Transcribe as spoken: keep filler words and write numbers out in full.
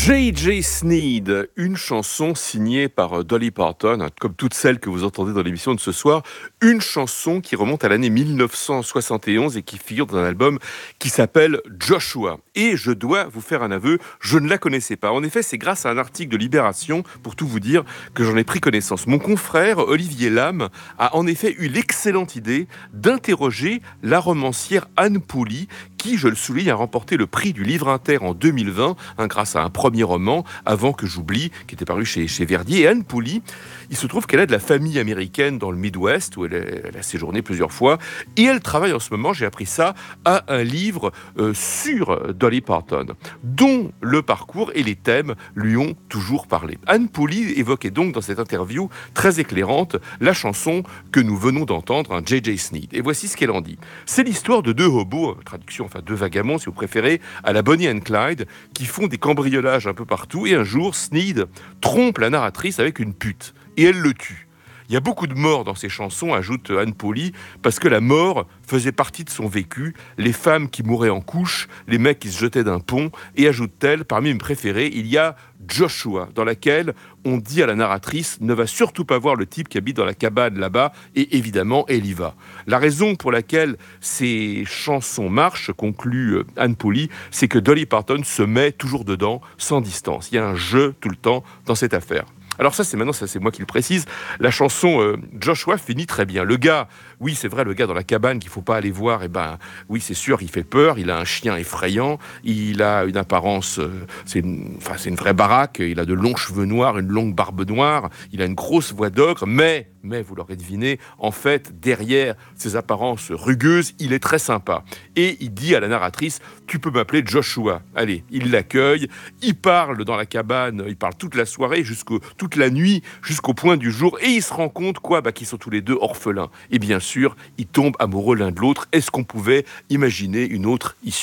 J J. Sneed, une chanson signée par euh, Dolly Parton, comme toutes celles que vous entendez dans l'émission de ce soir, une chanson qui remonte à l'année mille neuf cent soixante et onze et qui figure dans un album qui s'appelle Joshua. Et je dois vous faire un aveu, je ne la connaissais pas. En effet, c'est grâce à un article de Libération, pour tout vous dire, que j'en ai pris connaissance. Mon confrère, Olivier Lam, a en effet eu l'excellente idée d'interroger la romancière Anne Pouli, qui, je le souligne, a remporté le prix du Livre Inter en deux mille vingt, hein, grâce à un premier roman, Avant que j'oublie, qui était paru chez, chez Verdier. Et Anne Pouli, il se trouve qu'elle a de la famille américaine dans le Midwest, où elle, est, elle a séjourné plusieurs fois, et elle travaille en ce moment, j'ai appris ça, à un livre euh, sur Dolly Parton, dont le parcours et les thèmes lui ont toujours parlé. Anne Pouli évoquait donc dans cette interview très éclairante la chanson que nous venons d'entendre, un J J. Sneed. Et voici ce qu'elle en dit. C'est l'histoire de deux hobos, traduction, enfin deux vagabonds si vous préférez, à la Bonnie and Clyde, qui font des cambriolages un peu partout, et un jour, Sneed trompe la narratrice avec une pute, et elle le tue. Il y a beaucoup de morts dans ces chansons, ajoute Anne Pouli, parce que la mort faisait partie de son vécu, les femmes qui mouraient en couche, les mecs qui se jetaient d'un pont, et ajoute-t-elle, parmi mes préférés, il y a Joshua, dans laquelle on dit à la narratrice ne va surtout pas voir le type qui habite dans la cabane là-bas, et évidemment, elle y va. La raison pour laquelle ces chansons marchent, conclut Anne Pouli, c'est que Dolly Parton se met toujours dedans, sans distance. Il y a un jeu tout le temps dans cette affaire. Alors ça, c'est maintenant, ça c'est moi qui le précise. La chanson euh, Joshua finit très bien. Le gars, oui, c'est vrai, le gars dans la cabane qu'il faut pas aller voir. Eh ben, oui, c'est sûr, il fait peur. Il a un chien effrayant. Il a une apparence, euh, c'est une, enfin, c'est une vraie baraque. Il a de longs cheveux noirs, une longue barbe noire. Il a une grosse voix d'ogre. Mais, mais vous l'aurez deviné, en fait, derrière ses apparences rugueuses, il est très sympa. Et il dit à la narratrice, tu peux m'appeler Joshua. Allez, il l'accueille. Il parle dans la cabane. Il parle toute la soirée jusqu'au toute la nuit jusqu'au point du jour, et ils se rendent compte quoi, bah, qu'ils sont tous les deux orphelins. Et bien sûr, ils tombent amoureux l'un de l'autre. Est-ce qu'on pouvait imaginer une autre issue ?